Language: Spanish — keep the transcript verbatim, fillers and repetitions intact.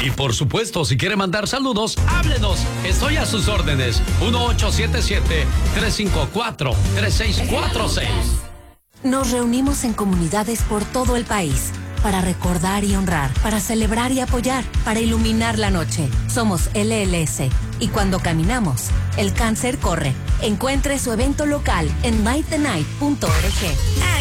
Y por supuesto, si quiere mandar saludos, háblenos. Estoy a sus órdenes. uno ocho siete siete, tres cinco cuatro, tres seis cuatro seis. Nos reunimos en comunidades por todo el país para recordar y honrar, para celebrar y apoyar, para iluminar la noche. Somos L L S y cuando caminamos, el cáncer corre. Encuentre su evento local en might the night punto org.